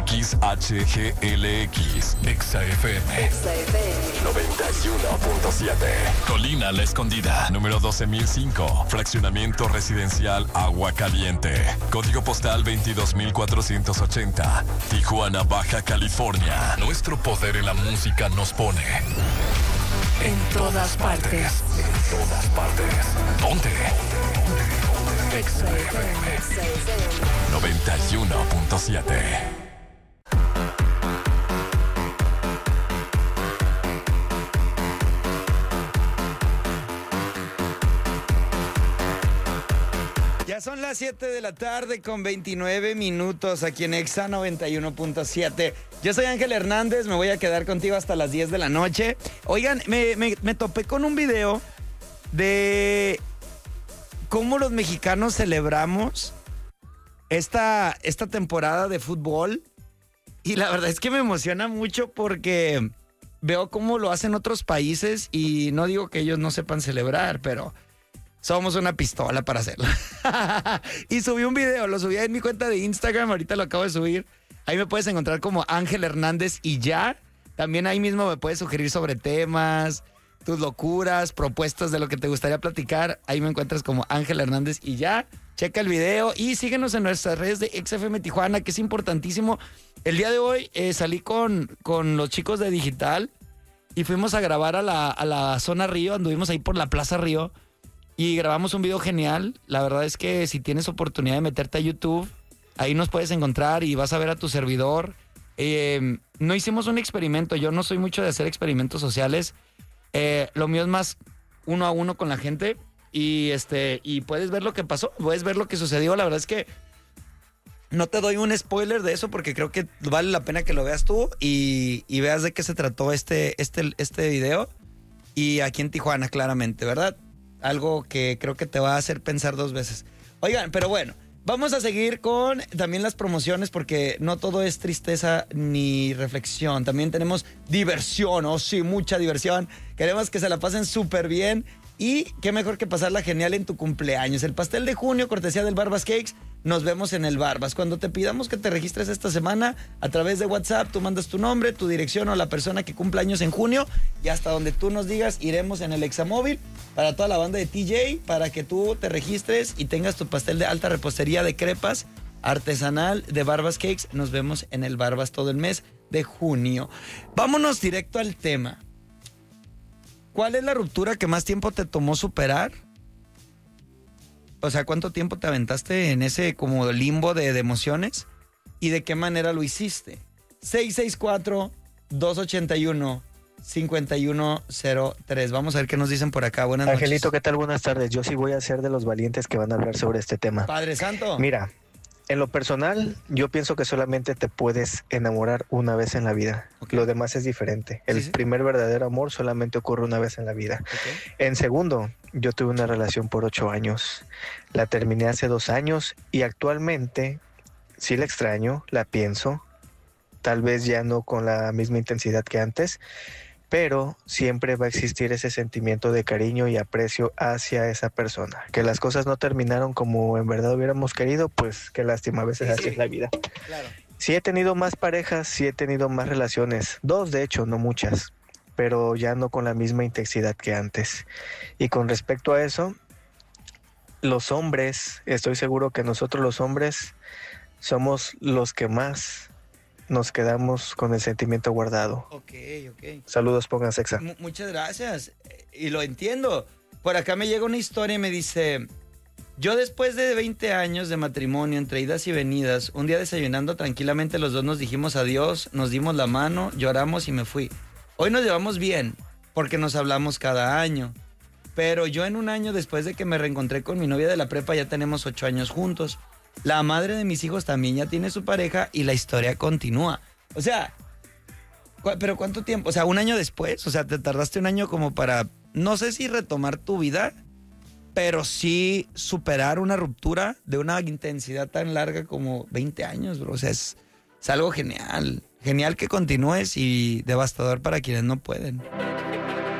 XHGLX, XFM 91.7. Colina La Escondida, número 12.005, fraccionamiento residencial Agua Caliente, código postal 22.480, Tijuana, Baja California. Nuestro poder en la música nos pone en todas partes. En todas partes. ¿Dónde? XFM 91.7. Ya son las 7 de la tarde con 29 minutos aquí en Exa 91.7. Yo soy Ángel Hernández, me voy a quedar contigo hasta las 10 de la noche. Oigan, me topé con un video de cómo los mexicanos celebramos esta temporada de fútbol. Y la verdad es que me emociona mucho porque veo cómo lo hacen otros países y no digo que ellos no sepan celebrar, pero somos una pistola para hacerlo. Y subí un video, lo subí en mi cuenta de Instagram, ahorita lo acabo de subir. Ahí me puedes encontrar como Ángel Hernández y ya. También ahí mismo me puedes sugerir sobre temas, tus locuras, propuestas de lo que te gustaría platicar. Ahí me encuentras como Ángel Hernández y ya. Checa el video y síguenos en nuestras redes de XFM Tijuana, que es importantísimo. El día de hoy salí con los chicos de Digital y fuimos a grabar a la zona Río. Anduvimos ahí por la Plaza Río y grabamos un video genial. La verdad es que si tienes oportunidad de meterte a YouTube, ahí nos puedes encontrar y vas a ver a tu servidor. No hicimos un experimento. Yo no soy mucho de hacer experimentos sociales. Lo mío es más uno a uno con la gente y puedes ver lo que pasó, puedes ver lo que sucedió. La verdad es que no te doy un spoiler de eso porque creo que vale la pena que lo veas tú y veas de qué se trató este video. Y aquí en Tijuana, claramente, ¿verdad? Algo que creo que te va a hacer pensar dos veces. Oigan, pero bueno, vamos a seguir con también las promociones porque no todo es tristeza ni reflexión. También tenemos diversión, sí, mucha diversión. Queremos que se la pasen súper bien y qué mejor que pasarla genial en tu cumpleaños. El pastel de junio, cortesía del Barbas Cakes. Nos vemos en el Barbas. Cuando te pidamos que te registres esta semana a través de WhatsApp, tú mandas tu nombre, tu dirección o la persona que cumple años en junio y hasta donde tú nos digas iremos en el Examóvil para toda la banda de TJ para que tú te registres y tengas tu pastel de alta repostería de crepas artesanal de Barbas Cakes. Nos vemos en el Barbas todo el mes de junio. Vámonos directo al tema. ¿Cuál es la ruptura que más tiempo te tomó superar? O sea, ¿cuánto tiempo te aventaste en ese como limbo de emociones? ¿Y de qué manera lo hiciste? 664-281-5103. Vamos a ver qué nos dicen por acá. Buenas noches. Angelito, ¿qué tal? Buenas tardes. Yo sí voy a ser de los valientes que van a hablar sobre este tema. Padre Santo. Mira, en lo personal, yo pienso que solamente te puedes enamorar una vez en la vida. Okay. Lo demás es diferente. El primer verdadero amor solamente ocurre una vez en la vida. Okay. En segundo, yo tuve una relación por 8 años. La terminé hace 2 años y actualmente sí la extraño, la pienso. Tal vez ya no con la misma intensidad que antes, pero siempre va a existir ese sentimiento de cariño y aprecio hacia esa persona. Que las cosas no terminaron como en verdad hubiéramos querido, pues qué lástima, a veces así es la vida. Claro. Sí he tenido más parejas, sí he tenido más relaciones, 2 de hecho, no muchas, pero ya no con la misma intensidad que antes. Y con respecto a eso, los hombres, estoy seguro que nosotros los hombres somos los que más nos quedamos con el sentimiento guardado. Ok. Saludos, pongan sexa. Muchas gracias. Y lo entiendo. Por acá me llega una historia y me dice: yo después de 20 años de matrimonio, entre idas y venidas, un día desayunando tranquilamente los dos nos dijimos adiós, nos dimos la mano, lloramos y me fui. Hoy nos llevamos bien, porque nos hablamos cada año. Pero yo en un año después de que me reencontré con mi novia de la prepa ya tenemos 8 años juntos. La madre de mis hijos también ya tiene su pareja y la historia continúa. O sea, ¿pero cuánto tiempo? O sea, un año después, o sea, te tardaste un año como para, no sé si retomar tu vida, pero sí superar una ruptura de una intensidad tan larga como 20 años, bro. O sea, es algo genial. Genial que continúes y devastador para quienes no pueden.